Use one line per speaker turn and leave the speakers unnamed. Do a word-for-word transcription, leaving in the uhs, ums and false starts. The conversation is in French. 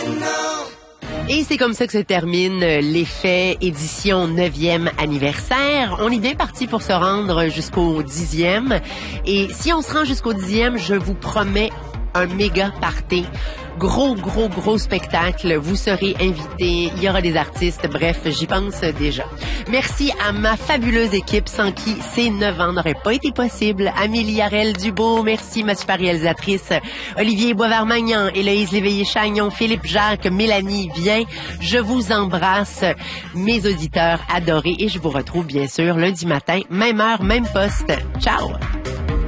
Et c'est comme ça que se termine l'Effet édition neuvième anniversaire. On est bien parti pour se rendre jusqu'au dixième. Et si on se rend jusqu'au dixième, je vous promets un méga party. Gros, gros, gros spectacle. Vous serez invités. Il y aura des artistes. Bref, j'y pense déjà. Merci à ma fabuleuse équipe sans qui ces neuf ans n'auraient pas été possibles. Amélie Harel-Dubois, merci ma super réalisatrice. Olivier Boisvert-Magnan, Héloïse Léveillé-Chagnon, Philippe Jacques, Mélanie Vien. Je vous embrasse, mes auditeurs adorés. Et je vous retrouve bien sûr lundi matin, même heure, même poste. Ciao!